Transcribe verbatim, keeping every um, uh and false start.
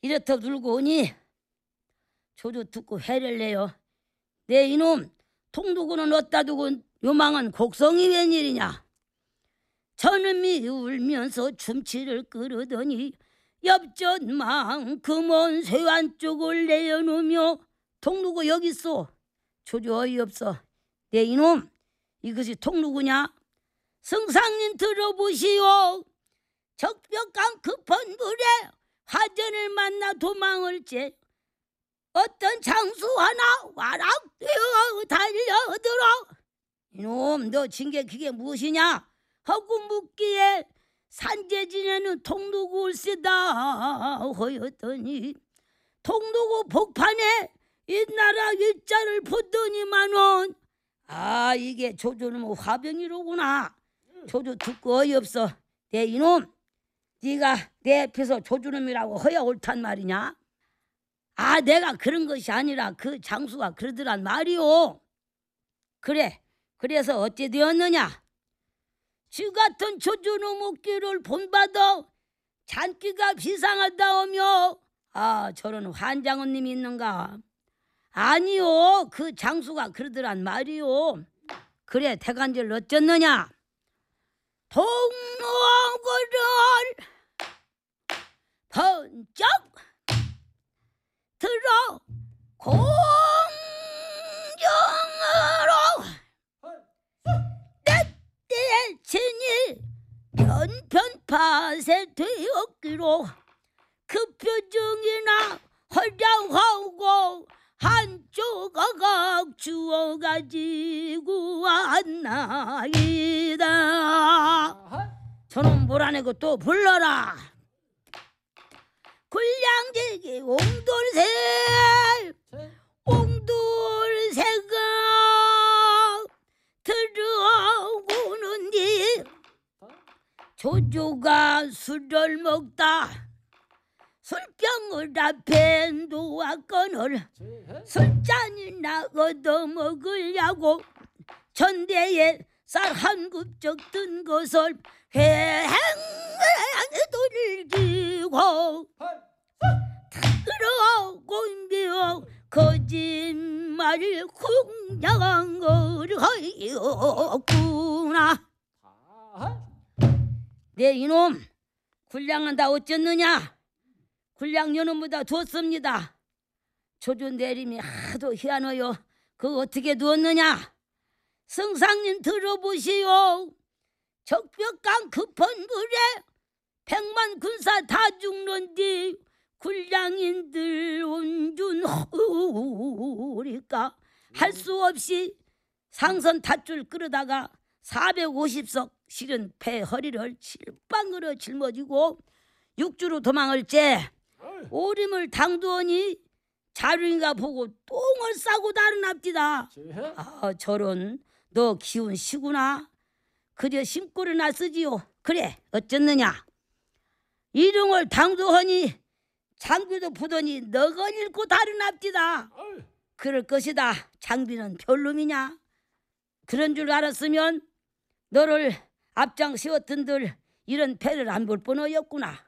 이렇다 들고 오니 조조 듣고 해를 내요. 내 이놈 통두구는 어디다 두고 요망한 곡성이 웬일이냐. 저놈이 울면서 춤치를 끄르더니 엽전만큼은 쇠환 쪽을 내어놓으며 통누구 여기 있어. 조조 어이없어. 내 이놈 이것이 통누구냐. 승상님 들어보시오. 적벽강 급한 물에 화전을 만나 도망을 째 어떤 장수 하나 와락 뛰어 달려들어. 이놈 너 진 게 그게 무엇이냐 하고 묻기에 산재진에는 통누구일세다 허였더니 통누구 복판에 이 나라 일자를 보더니만은 아 이게 조조는 화병이로구나. 조조 듣고 어이없어. 내 이놈 네가 내 앞에서 조조놈이라고 허야 옳단 말이냐. 아 내가 그런 것이 아니라 그 장수가 그러더란 말이오. 그래 그래서 어찌 되었느냐. 지 같은 조조놈 웃기를 본받아 잔기가 비상하다오며 아 저런 환장원님이 있는가. 아니요 그 장수가 그러더란 말이오. 그래 대간절 어쩌느냐. 통로구를 번쩍 들어 공정으로 때때친이 편편파세 되었기로 그 표정이나 허장하고 한쪽 어각 주워가지고 왔나이다. 저놈 몰아내고 또 불러라. 굴량제기 옹돌새 옹돌새가 들어오는디 조조가 술을 먹다 술병을 앞에 놓았거늘 술잔이나 얻어먹으려고 전대에 쌀 한 굽적 든 것을 횡 돌리고 들어오고 거짓말을 쿵냥을 하였구나. 내 이놈 굴량은 다 어쩌느냐. 굴량 여놈보다 뒀습니다. 조조 내림이 하도 희한해요. 그거 어떻게 두었느냐. 승상님 들어보시오. 적벽강 급한 물에 백만 군사 다 죽는디 굴량인들 온준하오리까 할 수 없이 상선 닷줄 끌어다가 사백오십 석 실은 배 허리를 실방으로 짊어지고 육주로 도망을 째 오림을 당두어니 자루인가 보고 똥을 싸고 다르납디다. 아 저런 너 기운 시구나. 그려 심고를 쓰지요. 그래 어쩌느냐. 이름을 당두하니 장비도 부더니 너가 잃고 다르납디다. 그럴 것이다. 장비는 별놈이냐. 그런 줄 알았으면 너를 앞장 세웠던들 이런 패를 안 볼 뻔하였구나.